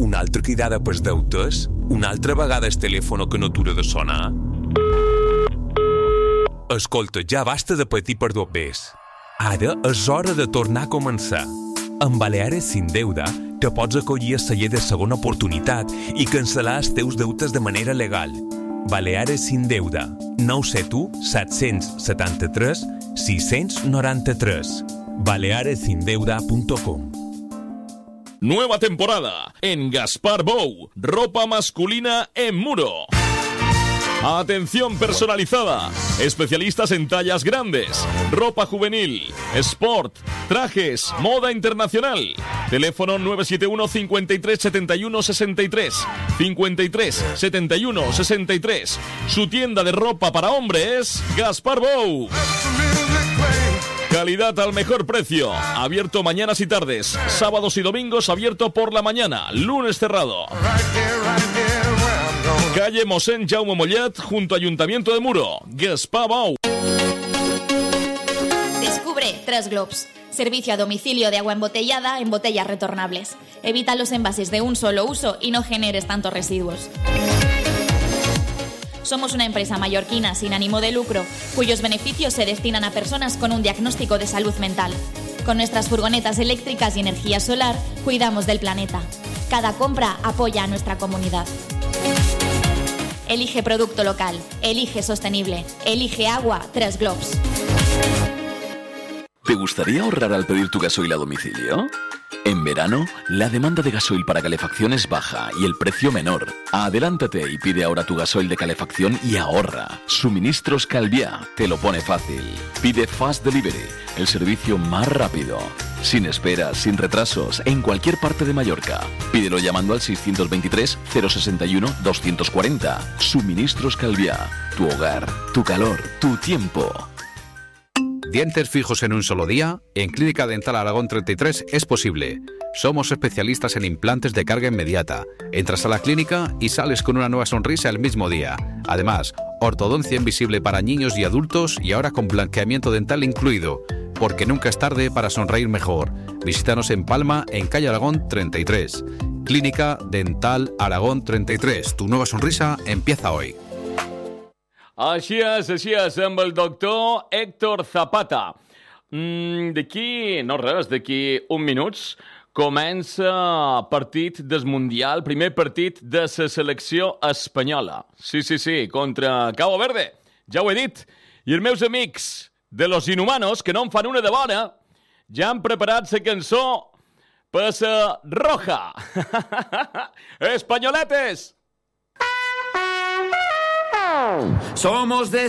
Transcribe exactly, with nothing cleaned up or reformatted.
Una altra cridada pels deutes? Una altra vegada el telèfon que no atura de sonar? Escolta, ja basta de patir per dos bes. Ara és hora de tornar a començar. Amb Baleares Sin Deuda te pots acollir a la llei de segona oportunitat i cancel·lar els teus deutes de manera legal. Baleares Sin Deuda. nou set u set set tres sis nou tres. baleares sin deuda punto com. Nueva temporada en Gaspar Bou. Ropa masculina en Muro. Atención personalizada. Especialistas en tallas grandes. Ropa juvenil. Sport. Trajes. Moda internacional. Teléfono nueve siete uno, cinco tres, siete uno, seis tres. cinco tres, siete uno, seis tres. Su tienda de ropa para hombres, Gaspar Bou. Calidad al mejor precio. Abierto mañanas y tardes. Sábados y domingos abierto por la mañana. Lunes cerrado. Calle Mosén Jaume Mollet, junto a Ayuntamiento de Muro. Gaspar Bou. Descubre Tres Globs. Servicio a domicilio de agua embotellada en botellas retornables. Evita los envases de un solo uso y no generes tantos residuos. Somos una empresa mallorquina sin ánimo de lucro, cuyos beneficios se destinan a personas con un diagnóstico de salud mental. Con nuestras furgonetas eléctricas y energía solar, cuidamos del planeta. Cada compra apoya a nuestra comunidad. Elige producto local, elige sostenible, elige agua Tres Globs. ¿Te gustaría ahorrar al pedir tu gasoil a domicilio? En verano, la demanda de gasoil para calefacción es baja y el precio menor. Adelántate y pide ahora tu gasoil de calefacción y ahorra. Suministros Calviá te lo pone fácil. Pide Fast Delivery, el servicio más rápido. Sin esperas, sin retrasos, en cualquier parte de Mallorca. Pídelo llamando al seis dos tres, cero seis uno, dos cuatro cero. Suministros Calviá. Tu hogar, tu calor, tu tiempo. ¿Dientes fijos en un solo día? En Clínica Dental Aragón treinta y tres es posible. Somos especialistas en implantes de carga inmediata. Entras a la clínica y sales con una nueva sonrisa el mismo día. Además, ortodoncia invisible para niños y adultos y ahora con blanqueamiento dental incluido. Porque nunca es tarde para sonreír mejor. Visítanos en Palma, en calle Aragón treinta y tres. Clínica Dental Aragón treinta y tres. Tu nueva sonrisa empieza hoy. Així és, així és, amb el doctor Héctor Zapata. Mm, d'aquí, no res, d'aquí un minuts, comença partit del Mundial, primer partit de la selecció espanyola. Sí, sí, sí, contra Cabo Verde, ja ho he dit. I els meus amics de Los Inhumanos, que no en fan una de bona, ja han preparat la cançó per la roja. Espanyoletes! Somos de